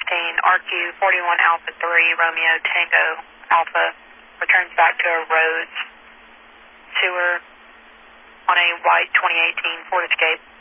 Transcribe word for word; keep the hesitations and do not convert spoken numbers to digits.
sixteen, R Q forty-one Alpha three, Romeo Tango Alpha, returns back to a Rhodes sewer on a white twenty eighteen Ford Escape.